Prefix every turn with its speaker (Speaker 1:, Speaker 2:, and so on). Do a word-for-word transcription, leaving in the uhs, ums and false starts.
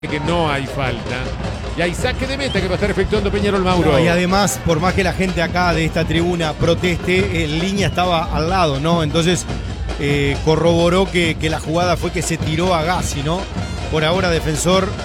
Speaker 1: que no hay falta. Y hay saque de meta que va a estar efectuando Peñarol Mauro.
Speaker 2: No, y además, por más que la gente acá de esta tribuna proteste, en línea estaba al lado, ¿no? Entonces eh, corroboró que, que la jugada fue que se tiró a Gassi, ¿no? Por ahora Defensor